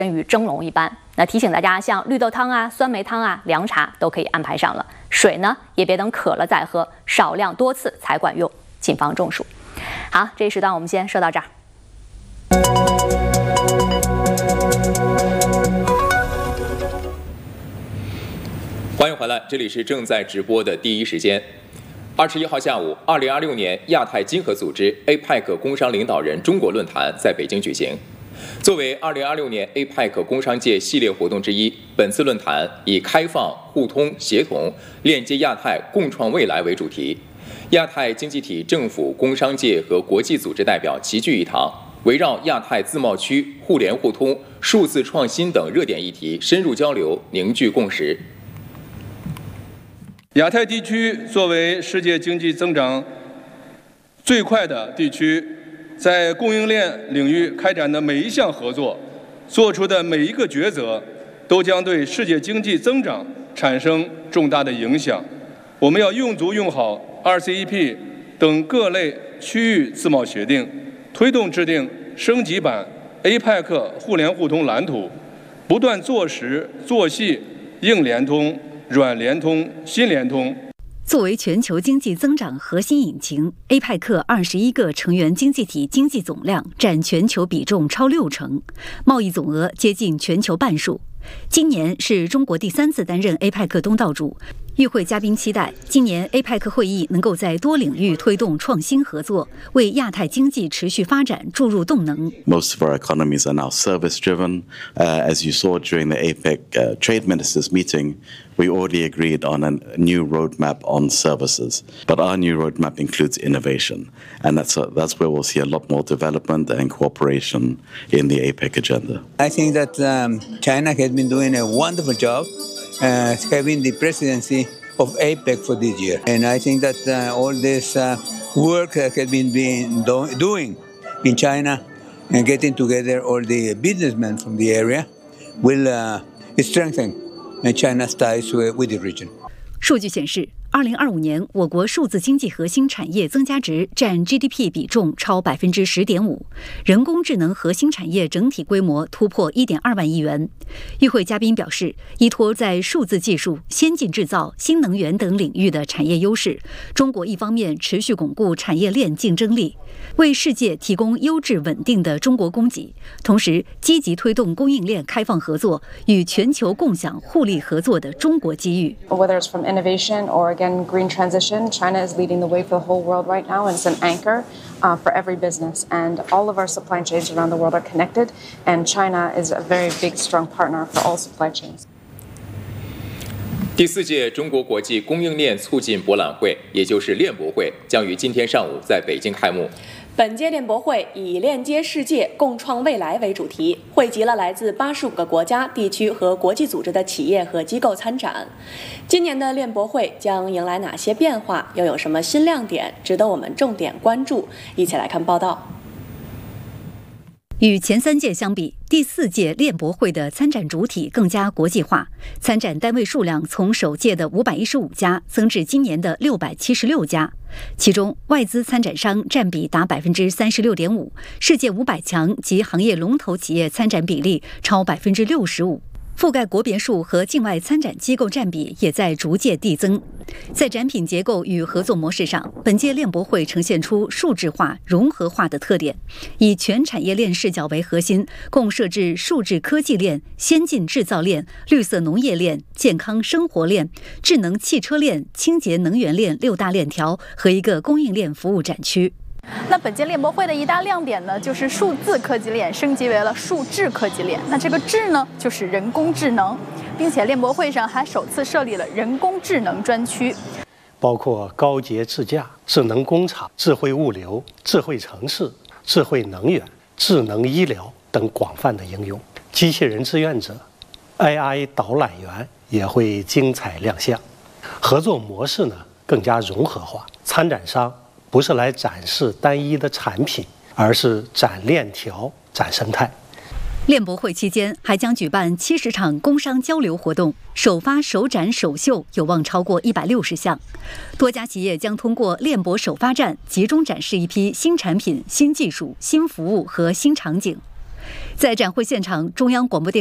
与蒸笼一般。那提醒大家，像绿豆汤啊、酸梅汤啊、凉茶都可以安排上了。水呢，也别等渴了再喝，少量多次才管用，谨防中暑。好，这一时段我们先说到这儿。 欢迎回来，这里是正在直播的第一时间。21号下午，2026年亚太经合组织 APEC 工商领导人中国论坛在北京举行。作为2026年 APEC 工商界系列活动之一，本次论坛以开放、互通、协同、链接亚太、共创未来为主题。亚太经济体政府、工商界和国际组织代表齐聚一堂，围绕亚太自贸区、互联互通、数字创新等热点议题深入交流，凝聚共识。 亚太地区作为世界经济增长最快的地区，在供应链领域开展的每一项合作，做出的每一个抉择，都将对世界经济增长产生重大的影响。我们要用足用好 RCEP 等各类区域自贸协定，推动制定升级版 APEC 互联互通蓝图，不断做实做细硬联通、软联通、新联通。 作为全球经济增长核心引擎 ，APEC 21个成员经济体经济总量占全球比重超60%，贸易总额接近全球半数。今年是中国第3次担任 APEC 东道主。与会嘉宾期待今年 APEC 会议能够在多领域推动创新合作，为亚太经济持续发展注入动能。 Most of our economies are now service-driven. As you saw during the APEC trade ministers meeting, we already agreed on a new roadmap on services. But our new roadmap includes innovation, and that's where we'll see a lot more development and cooperation in the APEC agenda. I think that China has been doing a wonderful job. Having the presidency of APEC for this year. And I think that all this work that has been doing in China and getting together all the businessmen from the area will strengthen China's ties with the region. 数据显示，2025年我国数字经济核心产业增加值占 GDP 比重超 10.5%， 人工智能核心产业整体规模突破 1.2万亿元。与会嘉宾表示，依托在数字技术、先进制造、新能源等领域的产业优势，中国一方面持续巩固产业链竞争力，为世界提供优质稳定的中国供给，同时积极推动供应链开放合作，与全球共享互利合作的中国机遇。 Whether it's from innovation or again green transition, China is leading the way for the whole world right now, and it's an anchor for every business. And all of our supply chains around the world are connected, and China is a very big, strong partner for all supply chains. 第4届中国国际供应链促进博览会，也就是链博会，将于今天上午在北京开幕。 本届链博会以链接世界、共创未来为主题，汇集了来自85个国家、地区和国际组织的企业和机构参展。今年的链博会将迎来哪些变化？又有什么新亮点值得我们重点关注？一起来看报道。 与前3届相比，第4届链博会的参展主体更加国际化，参展单位数量从首届的515家增至今年的676家，其中外资参展商占比达 36.5%， 世界500强及行业龙头企业参展比例超 65%。 覆盖国别数和境外参展机构占比也在逐渐递增。在展品结构与合作模式上，本届链博会呈现出数质化、融合化的特点，以全产业链视角为核心，共设置数字科技链、先进制造链、绿色农业链、健康生活链、智能汽车链、清洁能源链6大链条和一个供应链服务展区。 那本届链博会的一大亮点呢，就是数字科技链升级为了数智科技链。那这个智呢，就是人工智能，并且链博会上还首次设立了人工智能专区， 包括高洁自驾、智能工厂、智慧物流、智慧城市、智慧能源、智能医疗等广泛的应用。机器人志愿者、AI 导览员也会精彩亮相。合作模式呢更加融合化，参展商 不是来展示单一的产品，而是展链条、展生态。 链博会期间还将举办70场工商交流活动，首发首展首秀有望超过160项。多家企业将通过链博首发站集中展示一批新产品、新技术、新服务和新场景。 在展会现场，中央广播电